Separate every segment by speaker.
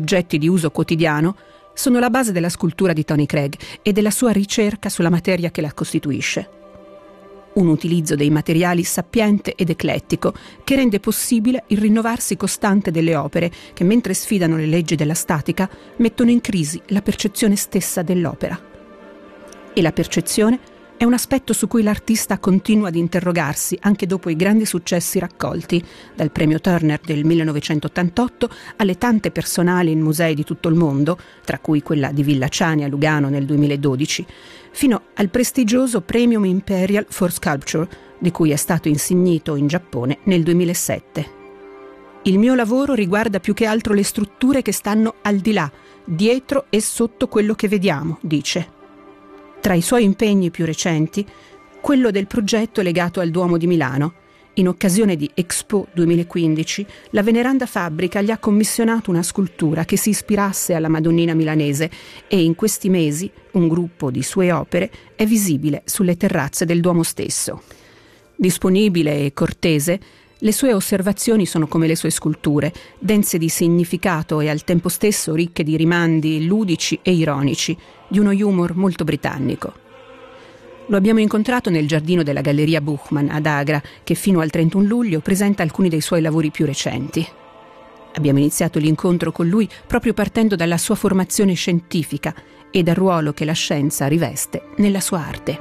Speaker 1: oggetti di uso quotidiano sono la base della scultura di Tony Craig e della sua ricerca sulla materia che la costituisce. Un utilizzo dei materiali sapiente ed eclettico che rende possibile il rinnovarsi costante delle opere che, mentre sfidano le leggi della statica, mettono in crisi la percezione stessa dell'opera. E la percezione è un aspetto su cui l'artista continua ad interrogarsi anche dopo i grandi successi raccolti, dal premio Turner del 1988 alle tante personali in musei di tutto il mondo, tra cui quella di Villa Ciani a Lugano nel 2012, fino al prestigioso Premium Imperial for Sculpture, di cui è stato insignito in Giappone nel 2007. Il mio lavoro riguarda più che altro le strutture che stanno al di là, dietro e sotto quello che vediamo, dice. Tra i suoi impegni più recenti, quello del progetto legato al Duomo di Milano. In occasione di Expo 2015, la veneranda fabbrica gli ha commissionato una scultura che si ispirasse alla Madonnina milanese e in questi mesi un gruppo di sue opere è visibile sulle terrazze del Duomo stesso. Disponibile e cortese, le sue osservazioni sono come le sue sculture, dense di significato e al tempo stesso ricche di rimandi ludici e ironici, di uno humor molto britannico. Lo abbiamo incontrato nel giardino della Galleria Buchmann ad Agra, che fino al 31 luglio presenta alcuni dei suoi lavori più recenti. Abbiamo iniziato l'incontro con lui proprio partendo dalla sua formazione scientifica e dal ruolo che la scienza riveste nella sua arte.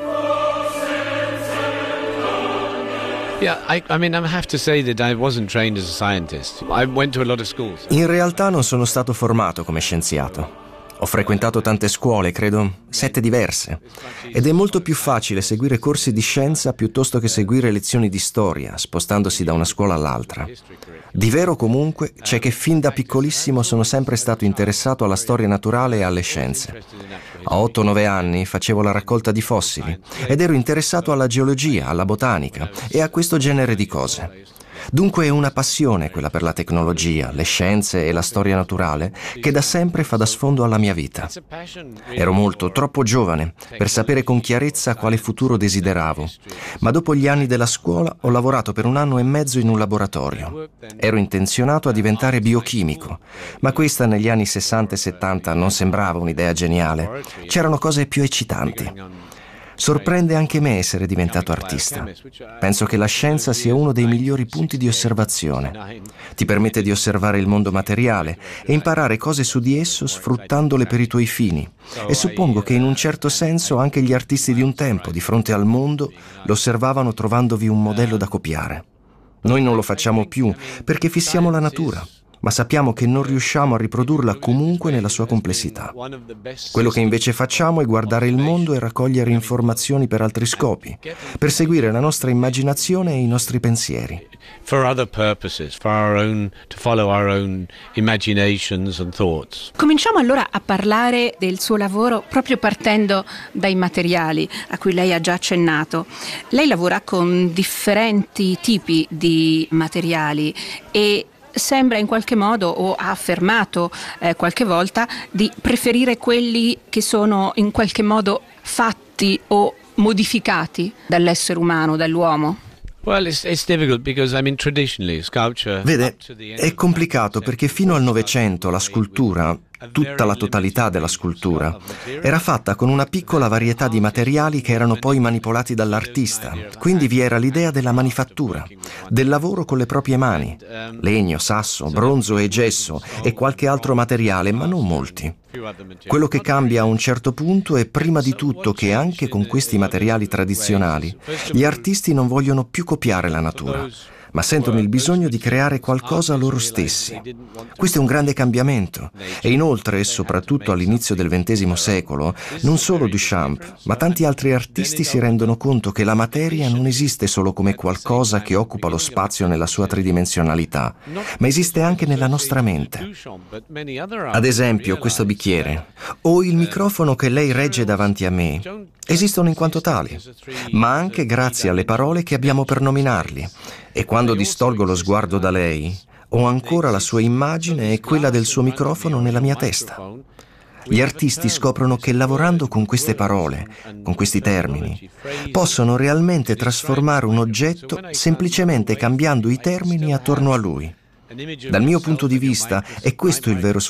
Speaker 2: In realtà non sono stato formato come scienziato. Ho frequentato tante scuole, credo 7 diverse, ed è molto più facile seguire corsi di scienza piuttosto che seguire lezioni di storia, spostandosi da una scuola all'altra. Di vero comunque c'è che fin da piccolissimo sono sempre stato interessato alla storia naturale e alle scienze. A 8-9 anni facevo la raccolta di fossili ed ero interessato alla geologia, alla botanica e a questo genere di cose. Dunque è una passione quella per la tecnologia, le scienze e la storia naturale che da sempre fa da sfondo alla mia vita. Ero molto, troppo giovane per sapere con chiarezza quale futuro desideravo, ma dopo gli anni della scuola ho lavorato per 1 anno e mezzo in un laboratorio. Ero intenzionato a diventare biochimico, ma questa negli anni 60 e 70 non sembrava un'idea geniale. C'erano cose più eccitanti. Sorprende anche me essere diventato artista. Penso che la scienza sia uno dei migliori punti di osservazione. Ti permette di osservare il mondo materiale e imparare cose su di esso sfruttandole per i tuoi fini. E suppongo che in un certo senso anche gli artisti di un tempo, di fronte al mondo, lo osservavano trovandovi un modello da copiare. Noi non lo facciamo più perché fissiamo la natura, ma sappiamo che non riusciamo a riprodurla comunque nella sua complessità. Quello che invece facciamo è guardare il mondo e raccogliere informazioni per altri scopi, per seguire la nostra immaginazione e i nostri pensieri.
Speaker 1: Cominciamo allora a parlare del suo lavoro proprio partendo dai materiali a cui lei ha già accennato. Lei lavora con differenti tipi di materiali e sembra in qualche modo, o ha affermato qualche volta, di preferire quelli che sono in qualche modo fatti o modificati dall'essere umano, dall'uomo.
Speaker 2: Vede, è complicato perché fino al Novecento la scultura, tutta la totalità della scultura, era fatta con una piccola varietà di materiali che erano poi manipolati dall'artista. Quindi vi era l'idea della manifattura, del lavoro con le proprie mani, legno, sasso, bronzo e gesso e qualche altro materiale, ma non molti. Quello che cambia a un certo punto è prima di tutto che anche con questi materiali tradizionali gli artisti non vogliono più copiare la natura, ma sentono il bisogno di creare qualcosa loro stessi. Questo è un grande cambiamento e inoltre, soprattutto all'inizio del XX secolo, non solo Duchamp, ma tanti altri artisti si rendono conto che la materia non esiste solo come qualcosa che occupa lo spazio nella sua tridimensionalità, ma esiste anche nella nostra mente. Ad esempio, questo bicchiere o il microfono che lei regge davanti a me esistono in quanto tali, ma anche grazie alle parole che abbiamo per nominarli. E quando distolgo lo sguardo da lei, ho ancora la sua immagine e quella del suo microfono nella mia testa. Gli artisti scoprono che lavorando con queste parole, con questi termini, possono realmente trasformare un oggetto semplicemente cambiando i termini attorno a lui. Dal mio punto di vista è questo il vero